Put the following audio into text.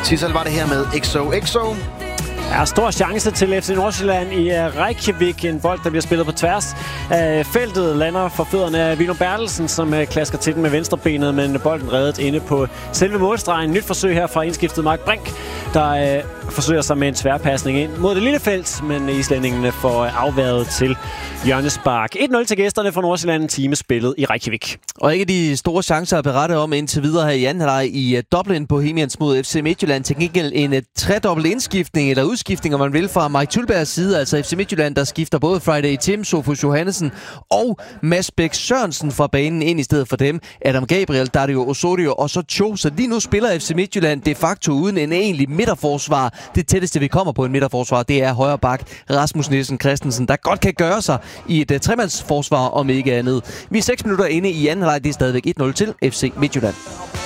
Tissel var det her med XOXO. Ja, stor chance til FC Nordsjælland i Reykjavik. En bold, der bliver spillet på tværs af feltet, lander for fødderne af Vino Bertelsen, som klasker til den med venstrebenet, men bolden reddet inde på selve målstregen. Nyt forsøg her fra indskiftet Mark Brink, der forsøger sig med en tværpasning ind mod det lille felt, men islændingene får afværet til hjørnespark. 1-0 til gæsterne fra Nordsjælland, en time spillet i Reykjavik. Og ikke de store chancer at berette om indtil videre her i anden halvleg i Dublin Bohemians mod FC Midtjylland. Til gengæld en tredobbelt indskiftning eller udskiftning, om man vil, fra Mike Tylbergs side. Altså FC Midtjylland, der skifter både Friday Tim, Sofus Johannesen og Mads Bæk Sørensen fra banen ind i stedet for dem. Adam Gabriel, Dario Osorio og så Cho. Så lige nu spiller FC Midtjylland de facto uden en egentlig midterforsvar. Det tætteste, vi kommer på en midterforsvar, det er højre bak Rasmus Nielsen Christensen, der godt kan gøre sig i et tremandsforsvar, om ikke andet. Vi er 6 minutter inde i anden halvleg. Det er stadigvæk 1-0 til FC Midtjylland.